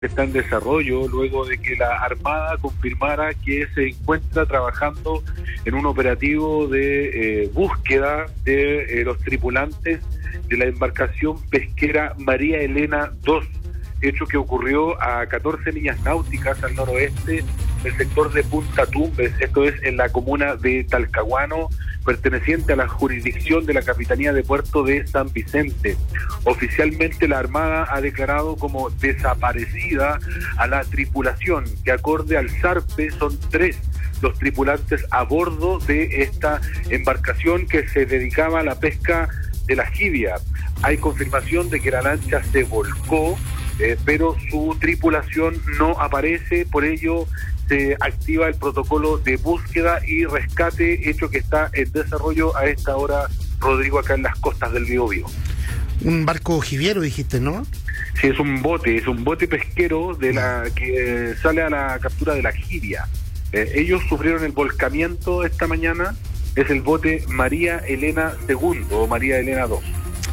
está en desarrollo luego de que la Armada confirmara que se encuentra trabajando en un operativo de búsqueda de los tripulantes de la embarcación pesquera María Elena II, hecho que ocurrió a 14 millas náuticas al noroeste del sector de Punta Tumbes, esto es en la comuna de Talcahuano, perteneciente a la jurisdicción de la Capitanía de Puerto de San Vicente. Oficialmente la Armada ha declarado como desaparecida a la tripulación, que acorde al SARPE son 3 los tripulantes a bordo de esta embarcación que se dedicaba a la pesca de la jibia. Hay confirmación de que la lancha se volcó, pero su tripulación no aparece, por ello se activa el protocolo de búsqueda y rescate, hecho que está en desarrollo a esta hora, Rodrigo, acá en las costas del Biobío. Un barco jibiero, dijiste, ¿no? Sí, es un bote pesquero de la que sale a la captura de la jibia. Ellos sufrieron el volcamiento esta mañana, es el bote María Elena II o María Elena II.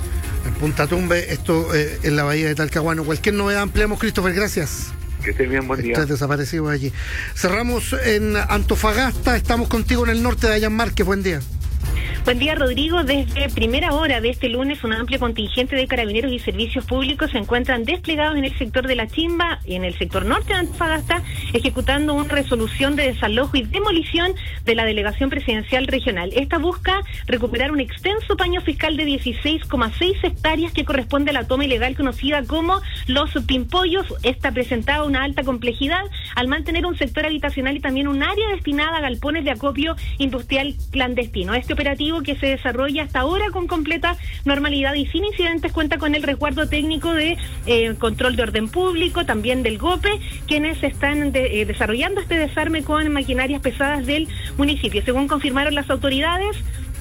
En Punta Tumbes, esto en la bahía de Talcahuano. Cualquier novedad ampliamos, Christopher, gracias. Que estés bien, buen día. Estás desaparecido allí. Cerramos en Antofagasta, estamos contigo en el norte de Dayan Márquez, buen día. Buen día, Rodrigo. Desde primera hora de este lunes, un amplio contingente de carabineros y servicios públicos se encuentran desplegados en el sector de La Chimba y en el sector norte de Antofagasta, ejecutando una resolución de desalojo y demolición de la delegación presidencial regional. Esta busca recuperar un extenso paño fiscal de 16,6 hectáreas que corresponde a la toma ilegal conocida como Los Pimpollos. Esta presentaba una alta complejidad al mantener un sector habitacional y también un área destinada a galpones de acopio industrial clandestino. Este operativo, que se desarrolla hasta ahora con completa normalidad y sin incidentes, cuenta con el resguardo técnico de control de orden público, también del GOPE, quienes están desarrollando este desarme con maquinarias pesadas del municipio. Según confirmaron las autoridades,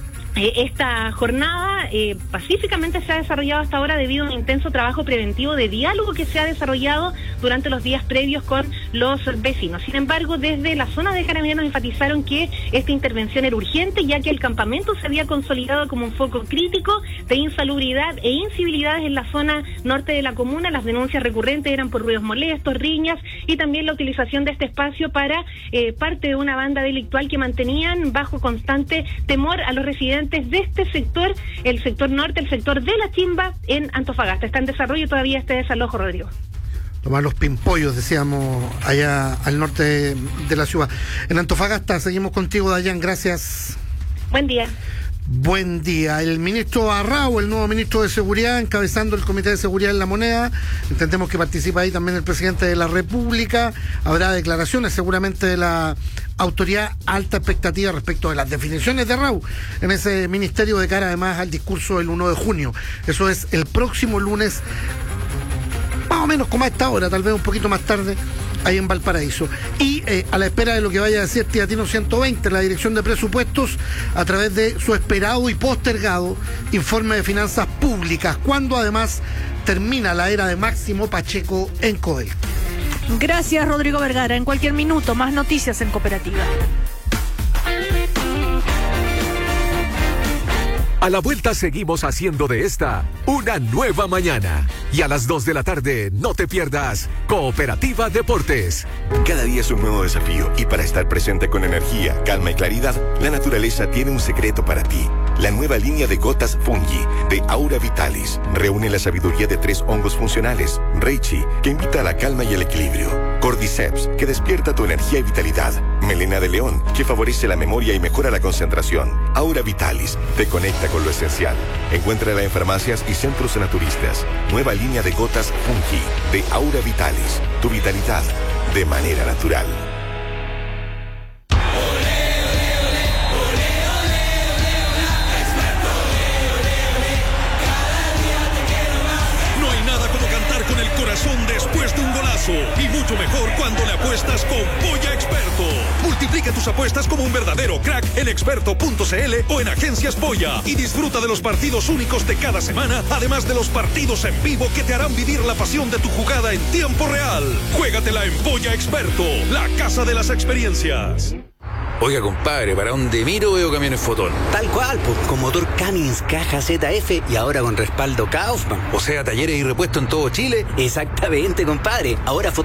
esta jornada pacíficamente se ha desarrollado hasta ahora debido a un intenso trabajo preventivo de diálogo que se ha desarrollado durante los días previos con los vecinos. Sin embargo, desde la zona de Carabineros enfatizaron que esta intervención era urgente, ya que el campamento se había consolidado como un foco crítico de insalubridad e incivilidades en la zona norte de la comuna. Las denuncias recurrentes eran por ruidos molestos, riñas y también la utilización de este espacio para parte de una banda delictual que mantenían bajo constante temor a los residentes de este sector, el sector norte, el sector de La Chimba en Antofagasta. Está en desarrollo todavía este desalojo, Rodrigo. Tomar los pimpollos, decíamos, allá al norte de la ciudad. En Antofagasta seguimos contigo, Dayan, gracias. Buen día. Buen día. El ministro Arrau, el nuevo ministro de Seguridad, encabezando el Comité de Seguridad en La Moneda. Entendemos que participa ahí también el presidente de la República. Habrá declaraciones seguramente de la autoridad, alta expectativa respecto de las definiciones de Arrau en ese ministerio de cara además al discurso del 1 de junio. Eso es el próximo lunes, más o menos como a esta hora, tal vez un poquito más tarde, ahí en Valparaíso. Y a la espera de lo que vaya a decir Teatino 120, la Dirección de Presupuestos, a través de su esperado y postergado informe de finanzas públicas, cuando además termina la era de Máximo Pacheco en Codelco. Gracias, Rodrigo Vergara. En cualquier minuto, más noticias en Cooperativa. A la vuelta seguimos haciendo de esta una nueva mañana. Y a las 2 de la tarde no te pierdas Cooperativa Deportes. Cada día es un nuevo desafío y para estar presente con energía, calma y claridad, la naturaleza tiene un secreto para ti. La nueva línea de gotas Fungi de Aura Vitalis reúne la sabiduría de 3 hongos funcionales. Reishi, que invita a la calma y el equilibrio. Cordyceps, que despierta tu energía y vitalidad. Melena de león, que favorece la memoria y mejora la concentración. Aura Vitalis, te conecta con lo esencial. Encuéntrala en farmacias y centros naturistas. Nueva línea de gotas Fungi de Aura Vitalis. Tu vitalidad de manera natural. Después de un golazo, y mucho mejor cuando le apuestas con Polla Experto. Multiplica tus apuestas como un verdadero crack en experto.cl o en Agencias Polla y disfruta de los partidos únicos de cada semana, además de los partidos en vivo que te harán vivir la pasión de tu jugada en tiempo real. Juégatela en Polla Experto, la casa de las experiencias. Oiga, compadre, ¿para dónde miro veo camiones Fotón? Tal cual, pues, con motor Cummins caja ZF y ahora con respaldo Kaufman. O sea, talleres y repuestos en todo Chile. Exactamente, compadre. Ahora